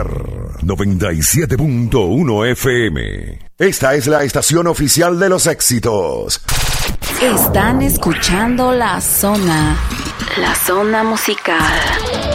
Poder 97.1 FM. Esta es la estación oficial de los éxitos. Están escuchando La Zona musical.